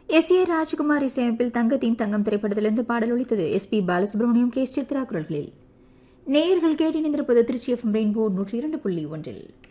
S A Rajkumar இசையமைப்பில் தங்கத்தின் தங்கம் திரைப்படத்திலிருந்து பாடல் ஒலித்தது. SP Balasubramaniam, K. சித்ரா குரல்களில். நேயர்கள் கேட்டு இணைந்திருப்பது திருச்சி எஃப்எம் ரெயின்போ 102.1.